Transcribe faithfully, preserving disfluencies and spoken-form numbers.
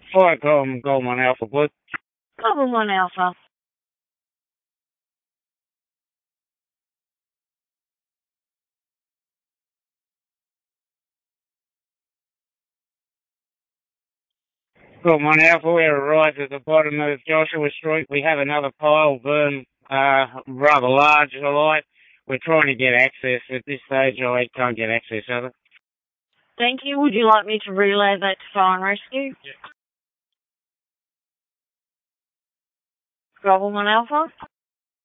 Flight Golden, Golden one Alpha, please. Golden one Alpha. Golden one Alpha, we arrived at the bottom of Joshua Street. We have another pile burn, uh, rather large, I like. We're trying to get access. At this stage, I can't get access of it. Thank you. Would you like me to relay that to Fire and Rescue? Yeah. Golden one Alpha?